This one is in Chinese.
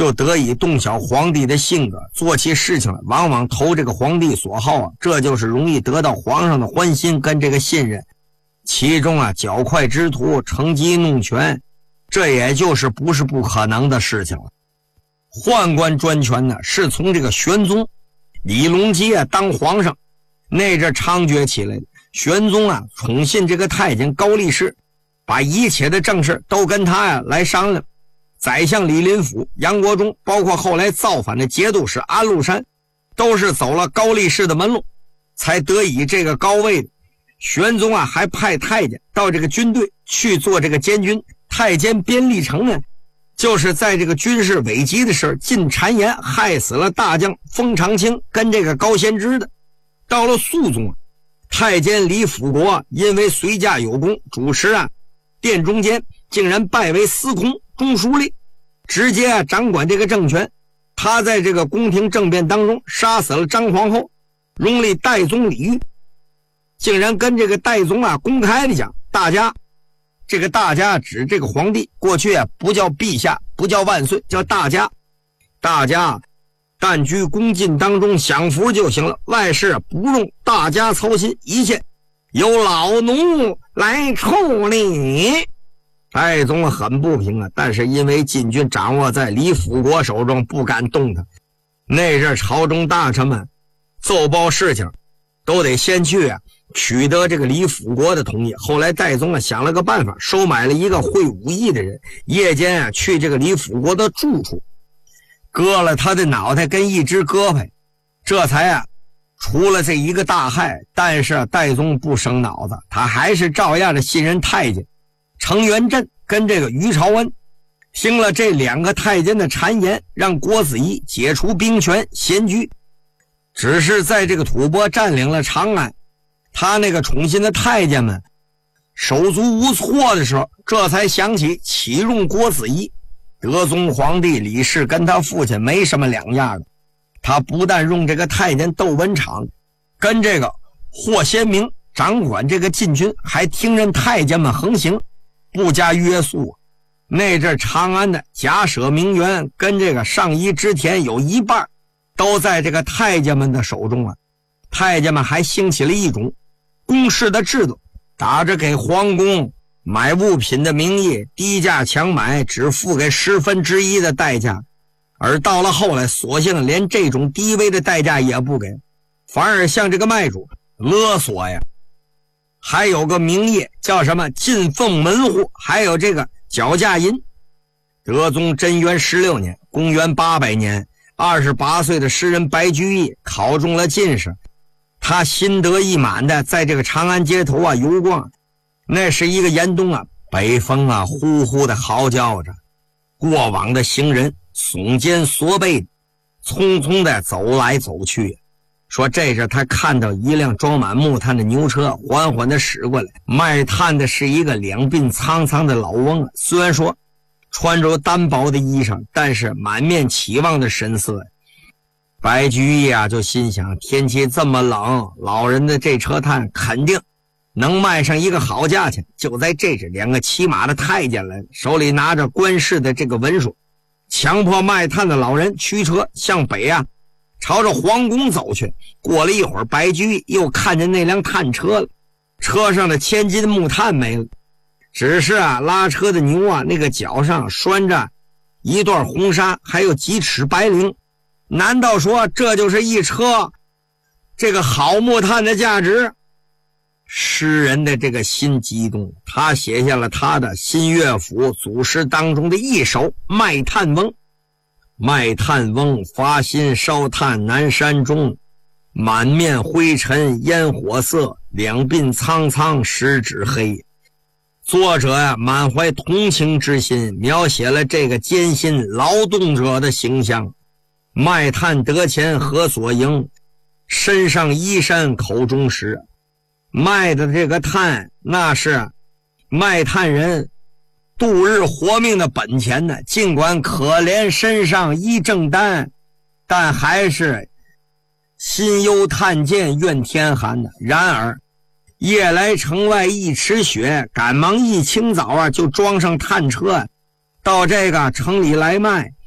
就得以洞晓皇帝的性格，做起事情来往往投这个皇帝所好啊，这就是容易得到皇上的欢心跟这个信任。其中啊，较快之徒乘机弄权，这也就是不是不可能的事情了。宦官专权呢，是从这个玄宗李隆基啊当皇上那阵猖獗起来的。玄宗啊宠信这个太监高力士，把一切的政事都跟他呀来商量。宰相李林甫、杨国忠，包括后来造反的节度使安禄山，都是走了高力士的门路，才得以这个高位的。玄宗啊还派太监到这个军队去做这个监军。太监边立成呢，就是在这个军事危急的时候进谗言，害死了大将封长清跟这个高仙芝的。到了肃宗，太监李辅国因为随驾有功，主持殿中监，竟然拜为司空中书令，直接掌管这个政权。他在这个宫廷政变当中杀死了张皇后，拥立代宗李煜，竟然跟这个代宗公开的讲，这个大家指这个皇帝，过去不叫陛下，不叫万岁，叫大家但居宫禁当中享福就行了，外事不用大家操心，一切由老奴来处理。太宗很不平啊，但是因为禁军掌握在李辅国手中，不敢动他。那阵朝中大臣们奏报事情，都得先去取得这个李辅国的同意。后来太宗想了个办法，收买了一个会武艺的人，夜间去这个李辅国的住处，割了他的脑袋跟一只胳膊，这才除了这一个大害。但是太宗不生脑子，他还是照样的信任太监程元振跟这个于朝恩，听了这两个太监的谗言，让郭子仪解除兵权闲居。只是在这个吐蕃占领了长安，他那个宠信的太监们手足无措的时候，这才想起启用郭子仪。德宗皇帝李氏跟他父亲没什么两样的，他不但用这个太监窦文场跟这个霍先明掌管这个禁军，还听任太监们横行，不加约束。那阵长安的假舍名媛跟这个上衣之田有一半都在这个太监们的手中太监们还兴起了一种公示的制度，打着给皇宫买物品的名义，低价强买，只付给1/10的代价。而到了后来，索性连这种低微的代价也不给，反而向这个卖主勒索呀。还有个名义叫什么进奉门户，还有这个缴价银。德宗贞元16年，公元800年，28岁的诗人白居易考中了进士，他心得意满的在这个长安街头游逛。那是一个严冬北风呼呼的嚎叫着，过往的行人耸肩缩背，匆匆的走来走去。说这时他看到一辆装满木炭的牛车缓缓的驶过来，卖炭的是一个两鬓苍苍的老翁，虽然说穿着单薄的衣裳，但是满面期望的神色。白居易就心想，天气这么冷，老人的这车炭肯定能卖上一个好价钱。就在这时，两个骑马的太监来，手里拿着官事的这个文书，强迫卖炭的老人驱车向北朝着皇宫走去。过了一会儿，白居易又看见那辆炭车了，车上的千斤木炭没了，只是拉车的牛那个脚上拴着一段红纱，还有几尺白绫。难道说这就是一车这个好木炭的价值？诗人的这个心激动，他写下了他的新乐府祖诗当中的一首《卖炭翁》。卖炭翁发心烧炭南山中，满面灰尘烟火色，两鬓苍苍十指黑。作者满怀同情之心，描写了这个艰辛劳动者的形象。卖炭得钱何所营，身上衣衫口中食。卖的这个炭，那是卖炭人度日活命的本钱呢。尽管可怜身上衣正单，但还是心忧炭贱怨天寒的。然而夜来城外一池雪，赶忙一清早就装上炭车到这个城里来卖。